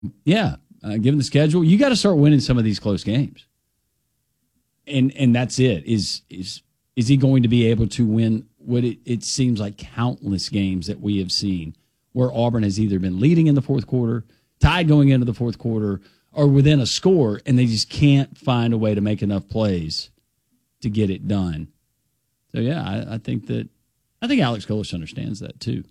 Yeah, given the schedule, you got to start winning some of these close games. And that's it. Is he going to be able to win what it seems like countless games that we have seen where Auburn has either been leading in the fourth quarter, tied going into the fourth quarter, or within a score, and they just can't find a way to make enough plays to get it done. So, yeah, I think Alex Golesh understands that too.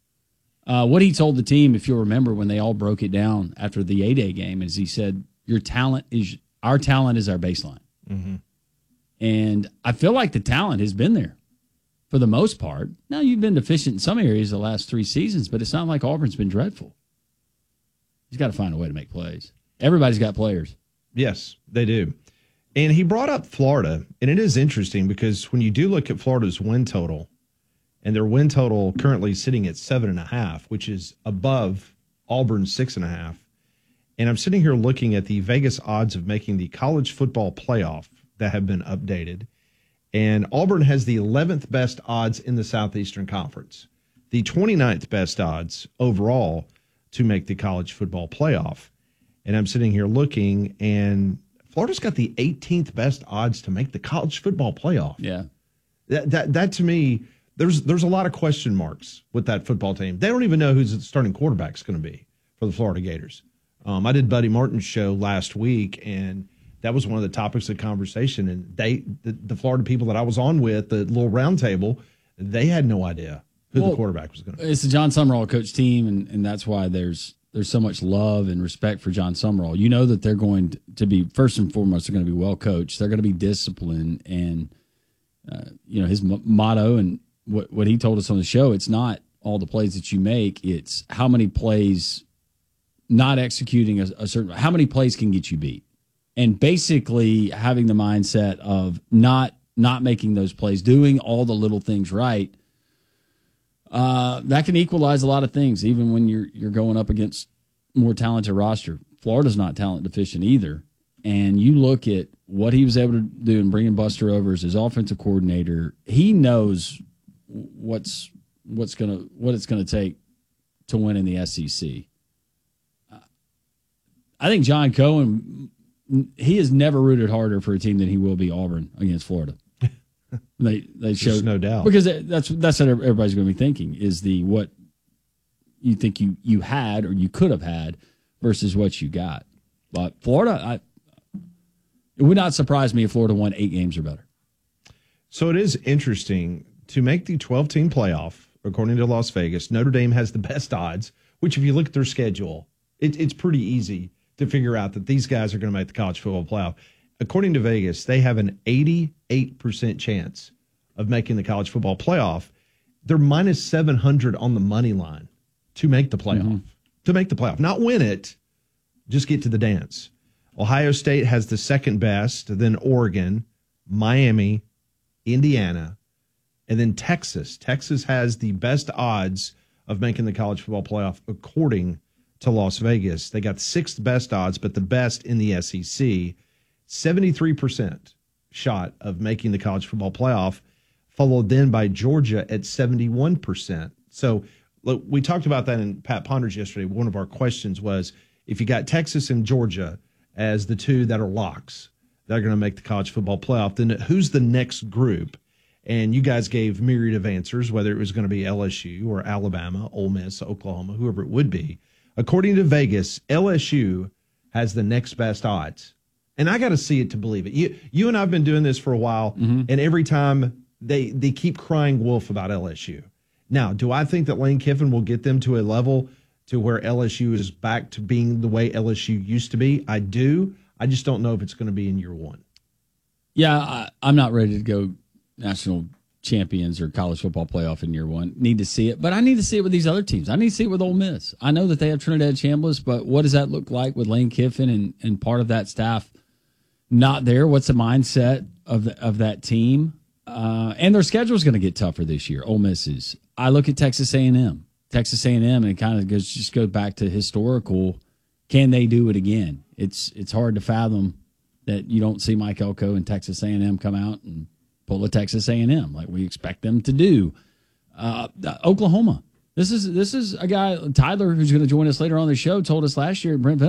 What he told the team, if you'll remember, when they all broke it down after the A-Day game, is he said, our talent is our baseline. Mm-hmm. And I feel like the talent has been there for the most part. Now, you've been deficient in some areas the last 3 seasons, but it's not like Auburn's been dreadful. He's got to find a way to make plays. Everybody's got players. Yes, they do. And he brought up Florida, and it is interesting because when you do look at Florida's win total, and their win total currently sitting at 7.5, which is above Auburn's 6.5. And I'm sitting here looking at the Vegas odds of making the college football playoff that have been updated. And Auburn has the 11th best odds in the Southeastern Conference, the 29th best odds overall to make the college football playoff. And I'm sitting here looking, and Florida's got the 18th best odds to make the college football playoff. Yeah. That to me, there's a lot of question marks with that football team. They don't even know who's the starting quarterback's going to be for the Florida Gators. I did Buddy Martin's show last week, and that was one of the topics of conversation. And the Florida people that I was on with, the little round table, they had no idea who the quarterback was going to be. It's the John Summerall coach team, and that's why there's so much love and respect for John Summerall. You know that they're going to be, first and foremost, they're going to be well coached. They're going to be disciplined, and his motto and what he told us on the show, it's not all the plays that you make, it's how many plays not executing a certain, how many plays can get you beat. And basically having the mindset of not making those plays, doing all the little things right, that can equalize a lot of things, even when you're going up against more talented roster. Florida's not talent deficient either. And you look at what he was able to do in bringing Buster over as his offensive coordinator. He knows what it's gonna take to win in the SEC. I think John Cohen, he has never rooted harder for a team than he will be Auburn against Florida. They showed no doubt, because that's what everybody's going to be thinking is what you think you had or you could have had versus what you got. But Florida, it would not surprise me if Florida won 8 games or better. So it is interesting to make the 12-team playoff. According to Las Vegas, Notre Dame has the best odds. Which, if you look at their schedule, it's pretty easy to figure out that these guys are going to make the college football playoff. According to Vegas, they have an 88% chance of making the college football playoff. They're minus 700 on the money line to make the playoff. Mm-hmm. To make the playoff. Not win it, just get to the dance. Ohio State has the second best, then Oregon, Miami, Indiana, and then Texas. Texas has the best odds of making the college football playoff according to Las Vegas. They got 6th best odds, but the best in the SEC. 73% shot of making the college football playoff, followed then by Georgia at 71%. So look, we talked about that in Pat Ponders yesterday. One of our questions was, if you got Texas and Georgia as the 2 that are locks that are going to make the college football playoff, then who's the next group? And you guys gave myriad of answers, whether it was going to be LSU or Alabama, Ole Miss, Oklahoma, whoever it would be. According to Vegas, LSU has the next best odds. And I got to see it to believe it. You and I have been doing this for a while, mm-hmm. and every time they keep crying wolf about LSU. Now, do I think that Lane Kiffin will get them to a level to where LSU is back to being the way LSU used to be? I do. I just don't know if it's going to be in year 1. Yeah, I'm not ready to go national champions or college football playoff in year 1. Need to see it, but I need to see it with these other teams. I need to see it with Ole Miss. I know that they have Trinidad Chambliss, but what does that look like with Lane Kiffin and part of that staff not there? What's the mindset of that team? And their schedule is going to get tougher this year. Ole Miss is. I look at Texas A&M. Texas A&M, and it kind of goes back to historical. Can they do it again? It's hard to fathom that you don't see Mike Elko and Texas A&M come out and pull a Texas A&M like we expect them to do. Oklahoma. This is a guy, Tyler, who's going to join us later on the show, told us last year, Brent